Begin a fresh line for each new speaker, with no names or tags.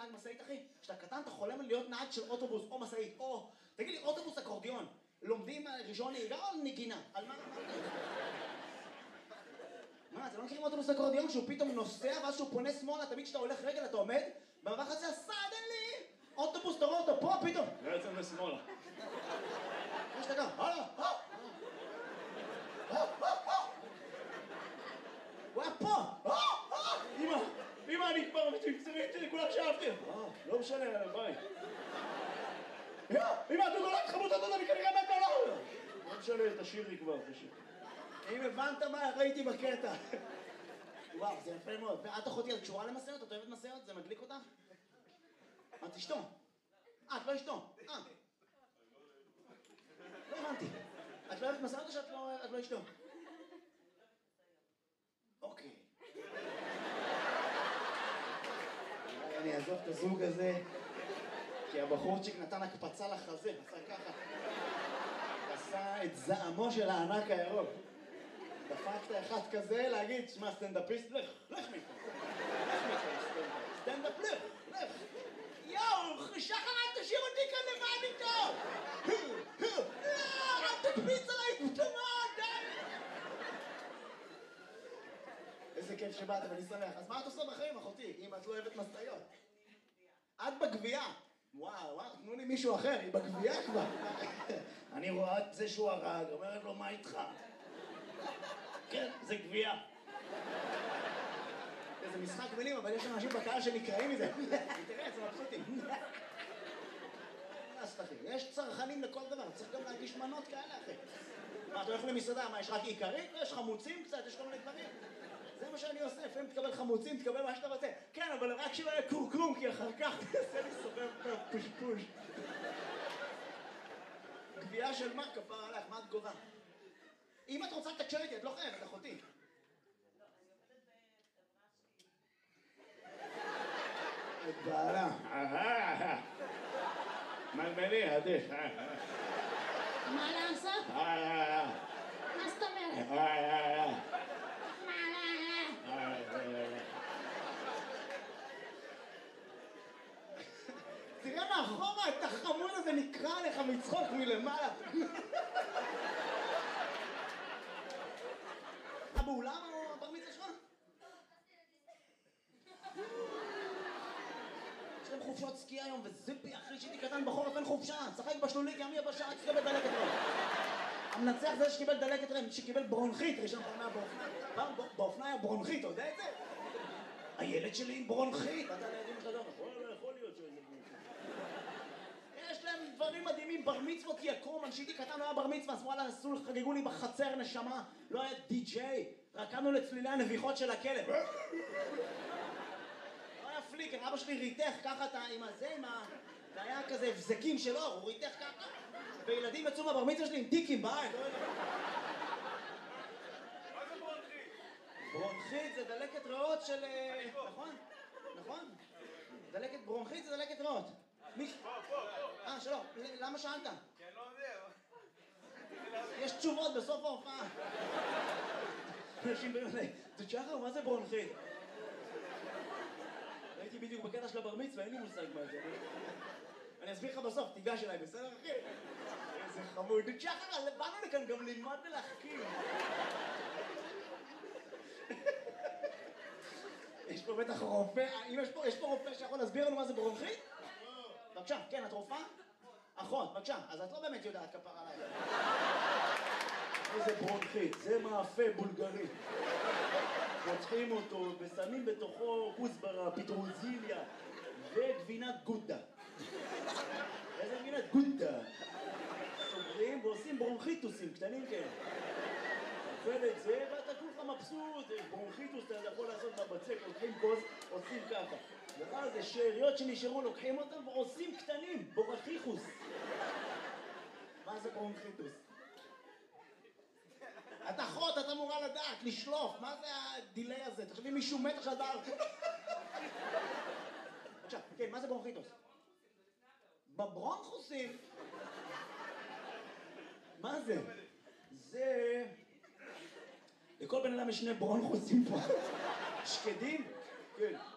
נהג משאית, אחי? כשאתה קטן, אתה חולם להיות נהג של אוטובוס או משאית, או... תגיד לי, אוטובוס אקורדיון, לומדים ראשון נהיגה או נגינה? על מה? מה, אתם לא מכירים אוטובוס אקורדיון שהוא פתאום נוסע ואז שהוא פונה שמאלה, תמיד כשאתה הולך רגל אתה עומד במעבר חציה, סדנלי! אוטובוס, תראו אותו פה פתאום! לא יוצא לשמאלה. יש אתה גם, הלאה, הוא היה פה! אמא, אני כבר מצמצמית שלי, כולם שאהבתי! לא משנה, ביי. אמא, אתה גולת חמות אותו, אני כנראה מת עליו! לא משנה, תשאירי כבר, תשאיר. אם הבנת מה ראיתי בקטע. וואו, זה יפה מאוד. ואת אחותי, את קשורה למסעות? את אוהבת מסעות? זה מדליק אותך? את אשתו? את לא אשתו? לא הבנתי. את לא אוהבת מסעות או שאת לא אשתו? אוקיי. אני אעזוב את הזוג הזה, כי הבחורצ'יק נתן הקפצה לחזה, עשה ככה. עשה את זעמו של הענק הירוק. דפקת אחד כזה להגיד, שמע, סטנדאפיסט, לך מפה. סטנדאפ, לך. יואו, שחר, אל תשאיר אותי כאן לבד איתו! לא, אל תקפיץ עליי, תמוד, די! איזה כיף שבאת, ואני שמח. אז מה את עושה בחיים, אחותי, אם את לא אוהבת משאיות? את בגבייה. וואו, תנו לי מישהו אחר, היא בגבייה כבר. אני רואה את זה שהוא הרג, אומרת לו, מה איתך? כן, זה גבייה. זה משחק מילים, אבל יש אנשים בקהל שנקראים מזה. תראה, זה מבסוטים. יש צרכנים לכל דבר, צריך גם להגיש מנות כאלה, אחי. מה, אתה הולך למסעדה, מה, יש רק עיקרית? יש חמוצים קצת, יש כל מיני דברים. זה מה שאני עושה, לפעמים תקבל חמוצים, תקבל מה שאתה רוצה. כן, אבל רק שלא יהיה קורקום, כי אחר כך תעשה לי סובב פושפוש. גבייה של מה, כפר עליך, מה את גובה? אם את רוצה לתקשר איתי, את לא חייבת, אחותי.
לא, אני עובדת בחברה שלי.
את בעלה. מלמלי, עדיף.
מה לעשות? מה זאת אומרת?
תראה מאחורה, את החמוד הזה נקרא עליך מצחוק מלמעלה. באולם או בר מצווה שלך? יש להם חופשות סקי היום, וזיפי, אחי שהייתי קטן בחורף אין חופשה, צחק בשלולית, ימי הבשעה, שקיבל דלקת רם. המנצח זה שקיבל דלקת רם, שקיבל ברונכית, ראשון פעם באופנה היה ברונכית, אתה יודע את זה? הילד שלי עם ברונכית, אתה לידים לך דבר, יכול להיות שזה ברונכית. יש להם דברים מדהימים, בר מצוות יקום, אנשיתי קטן לא היה בר מצווה, אז וואלה, חגגו לי בחצר נשמה, לא היה די-ג'יי, רקמנו לצלילי הנביחות של הכלב. לא היה פליקר, אבא שלי ריתך ככה עם הזה, זה היה כזה הבזקים של אור, הוא ריתך ככה, וילדים יצאו מהבר מצווה שלי עם טיקים בעין.
מה זה ברונכית?
ברונכית זה דלקת ריאות של... נכון? דלקת ברונכית זה דלקת ריאות.
פה.
שלום, למה שאלת?
כי אני לא יודע.
יש תשובות בסוף ההופעה. אנשים באים אליי, שחר, מה זה ברונכית? ראיתי בדיוק בקטע של הבר מצווה, אין לי מושג מה זה. אני אסביר לך בסוף, תיגש אליי, בסדר אחי? איזה חמוד. שחר, באנו לכאן גם ללמוד ולהחכים. יש פה בטח רופא, יש פה רופא שיכול להסביר לנו מה זה ברונכית? בבקשה, כן, את רופאה? אחות, בבקשה, אז את לא באמת יודעת כפר עליי. איזה ברונכית, זה מאפה בולגרי. פותחים אותו ושמים בתוכו כוסברה, פטרוזיליה וגבינת גודה. איזה גבינת גודה? סוגרים ועושים ברונכיטוסים קטנים כאלה. אוכל את זה ואתה כולך מבסוט, ברונכיטוס אתה יכול לעשות בבצק, לוקחים כוס, עושים ככה. ואז זה שאריות שנשארו, לוקחים אותם ועושים קטנים, בורחיחוס. מה זה ברונכיטוס? את אחות, את אמורה לדעת, לשלוף, מה זה הדילי הזה? תחשבי מישהו מת עכשיו דבר. עכשיו, כן, מה זה ברונכיטוס? בברונכוסים? מה זה? זה... לכל בן אדם יש שני ברונכוסים פה. שקדים? כן.